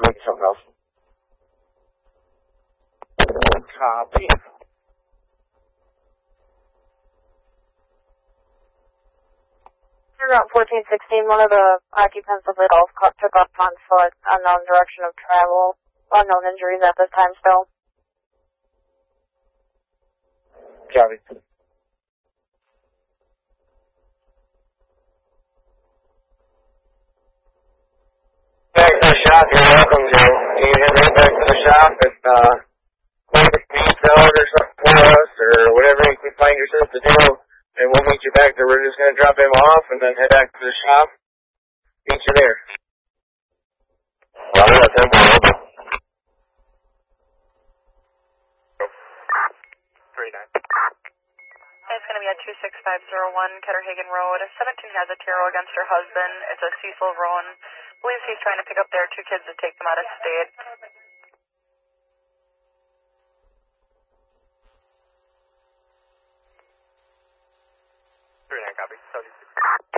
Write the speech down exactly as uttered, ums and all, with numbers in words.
maybe something else. Copy. Route fourteen sixteen, one of the occupants of the golf cart took off on foot, unknown direction of travel, unknown injuries at this time still. Copy. Back to the shop, you're welcome to. You can head right back to the shop and, uh, make a pizza out or something for us, or whatever you can find yourself to do, and we'll meet you back there. We're just gonna drop him off and then head back to the shop. Meet you there. Well, yeah, tempo, open. three nine. It's going to be at two six five zero one Ketterhagen Road. seventeen has a tarot against her husband. It's a Cecil Rowan. Believes he's trying to pick up their two kids to take them out of state. three nine, copy. seventy-six.